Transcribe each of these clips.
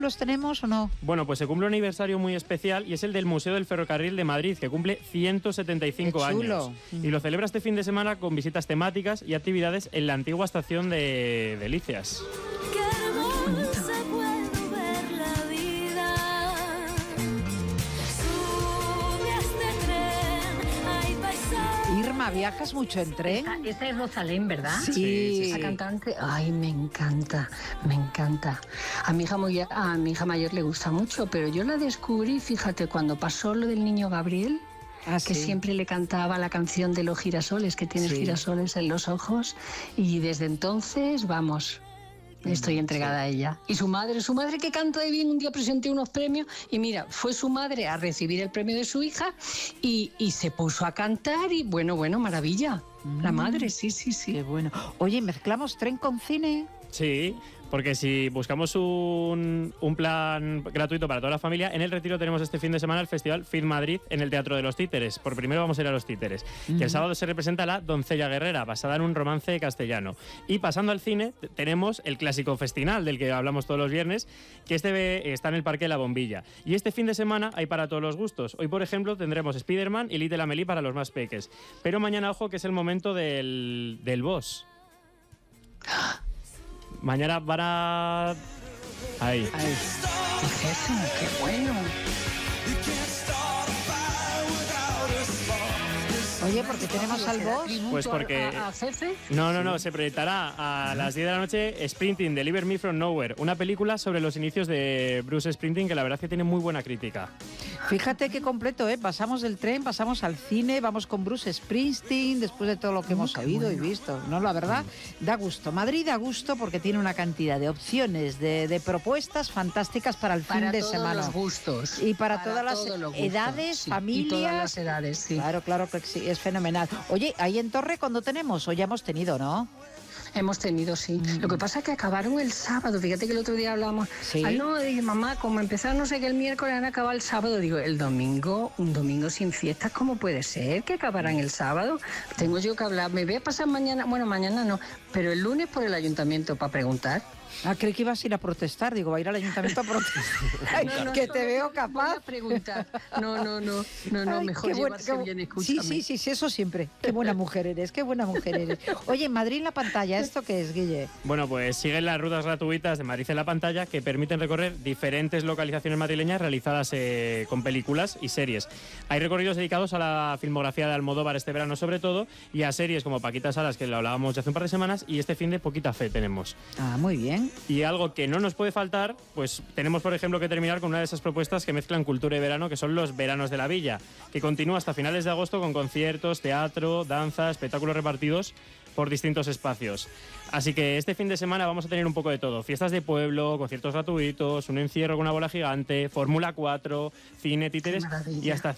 ¿Los tenemos o no? Bueno, pues se cumple un aniversario muy especial y es el del Museo del Ferrocarril de Madrid, que cumple 175 años. Y lo celebra este fin de semana con visitas temáticas y actividades en la antigua estación de Delicias. Irma, ¿viajas mucho en tren? Esa es Rosalén, ¿verdad? Sí. Esa cantante. Ay, me encanta, me encanta. A mi hija mayor le gusta mucho, pero yo la descubrí, fíjate, cuando pasó lo del niño Gabriel, que siempre le cantaba la canción de los girasoles, que tienes girasoles en los ojos, y desde entonces, vamos... Estoy entregada a ella. Y su madre que canta de bien, un día presenté unos premios y mira, fue su madre a recibir el premio de su hija y se puso a cantar y bueno, maravilla. La madre, sí. Qué bueno. Oye, ¿mezclamos tren con cine? Sí, porque si buscamos un plan gratuito para toda la familia, en el Retiro tenemos este fin de semana el Festival Film Madrid en el Teatro de los Títeres. Por primero vamos a ir a los Títeres. Que el sábado se representa La doncella guerrera, basada en un romance castellano. Y pasando al cine, tenemos el clásico festinal, del que hablamos todos los viernes, que está en el Parque La Bombilla. Y este fin de semana hay para todos los gustos. Hoy, por ejemplo, tendremos Spider-Man y Little Amelie para los más peques. Pero mañana, ojo, que es el momento del boss. Mañana van a... Ahí. Qué bueno. Oye, ¿por qué tenemos al boss? Pues porque... ¿A Cefe? No, se proyectará a las 10 de la noche Sprinting, Deliver Me From Nowhere, una película sobre los inicios de Bruce Springsteen que la verdad es que tiene muy buena crítica. Fíjate qué completo, ¿eh? Pasamos del tren, pasamos al cine, vamos con Bruce Springsteen, después de todo lo que hemos oído y visto. No, la verdad, da gusto. Madrid da gusto porque tiene una cantidad de opciones, de propuestas fantásticas para el fin de semana. Para todos los gustos. Y para todas las edades, sí, familias. Y todas las edades, sí. Claro que sí, es fenomenal. Oye, ahí en Torre, ¿cuándo tenemos? O ya hemos tenido, ¿no? Hemos tenido, sí. Lo que pasa es que acabaron el sábado. Fíjate que el otro día hablábamos. Sí. Ay, no, dije, mamá, como empezaron no sé qué el miércoles, han acabado el sábado. Digo, el domingo, un domingo sin fiestas, ¿cómo puede ser que acabaran el sábado? Tengo yo que hablar. Me voy a pasar mañana, bueno, mañana no, pero el lunes por el ayuntamiento para preguntar. Creí que ibas a ir a protestar. Digo, va a ir al ayuntamiento a protestar. Ay, No, que te veo capaz. Voy a preguntar. No, Ay, mejor llevarse bien, escúchame. Sí, eso siempre. Qué buena mujer eres. Oye, en Madrid en la pantalla, ¿esto qué es, Guille? Bueno, pues siguen las rutas gratuitas de Madrid en la pantalla que permiten recorrer diferentes localizaciones madrileñas realizadas con películas y series. Hay recorridos dedicados a la filmografía de Almodóvar este verano sobre todo y a series como Paquita Salas, que lo hablábamos hace un par de semanas, y este fin de Poquita Fe tenemos. Muy bien. Y algo que no nos puede faltar, pues tenemos por ejemplo que terminar con una de esas propuestas que mezclan cultura y verano, que son los Veranos de la Villa, que continúa hasta finales de agosto con conciertos, teatro, danza, espectáculos repartidos por distintos espacios. Así que este fin de semana vamos a tener un poco de todo. Fiestas de pueblo, conciertos gratuitos, un encierro con una bola gigante, Fórmula 4, cine, títeres y hasta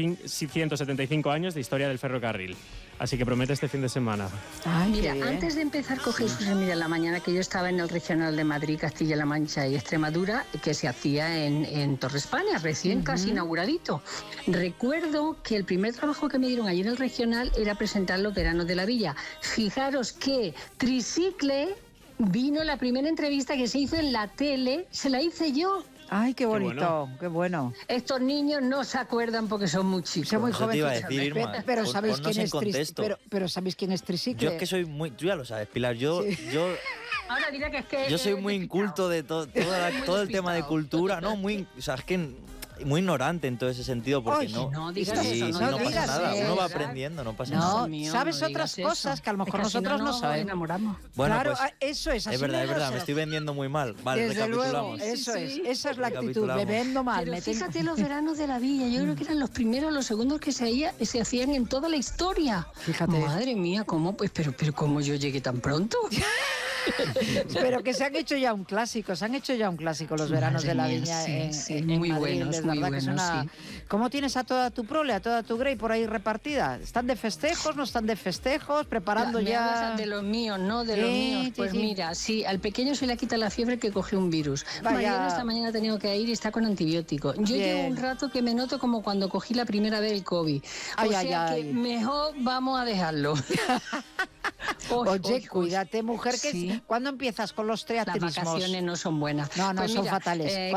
175 años de historia del ferrocarril. Así que promete este fin de semana. Mira, antes de empezar con Jesús Emilio en la mañana, que yo estaba en el Regional de Madrid, Castilla-La Mancha y Extremadura, que se hacía en Torre España, recién casi inauguradito. Recuerdo que el primer trabajo que me dieron allí en el Regional era presentar los Veranos de la Villa. Fijaros que Tricicle vino, la primera entrevista que se hizo en la tele, se la hice yo. Ay, qué bonito, qué bueno. Estos niños no se acuerdan porque son muy chicos. Son muy jóvenes. Pero ¿sabéis quién es Tricicle? Pero ¿sabéis quién es Tricicle? Yo es que soy muy... Tú ya lo sabes, Pilar. Yo ahora dirá que es que... Yo soy muy inculto de todo el tema de cultura. No, o sea, es que... muy ignorante en todo ese sentido porque no digas eso, no pasa nada, eso, uno va aprendiendo, no pasa nada. Sabes otras cosas que a lo mejor nosotros no sabemos. Enamoramos. Bueno, claro, pues, eso es así. Es verdad, me estoy vendiendo muy mal. Vale, desde recapitulamos. Luego, esa es la actitud, bebiendo mal. Pero fíjate los Veranos de la Villa, yo creo que eran los primeros, los segundos que se hacían en toda la historia. Fíjate. Madre mía, ¿cómo? Pues, pero ¿cómo yo llegué tan pronto? Pero que se han hecho ya un clásico, los Veranos de la Viña en muy Madrid, buenos, muy buenos, sí. ¿Cómo tienes a toda tu prole, a toda tu grey por ahí repartida? ¿Están de festejos, no están de festejos, preparando ya? De los míos, no de los míos. Pues mira, sí, al pequeño se le quita la fiebre que cogió un virus. Mariana esta mañana ha tenido que ir y está con antibiótico. Yo llevo un rato que me noto como cuando cogí la primera vez el COVID. Que mejor vamos a dejarlo. Oye, cuídate, mujer, que sí. ¿cuándo empiezas con los teatrismos? Las vacaciones no son buenas. No, Pues son mira, fatales.